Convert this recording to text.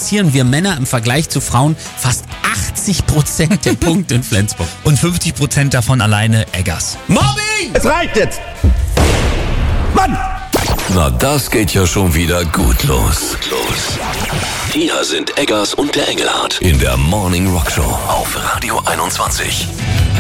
kassieren wir Männer im Vergleich zu Frauen fast 80% der Punkte in Flensburg. Und 50% davon alleine Eggers. Mobbing! Es reicht jetzt! Mann! Na, das geht ja schon wieder gut los. Hier sind Eggers und der Engelhardt in der Morning Rock Show auf Radio 21.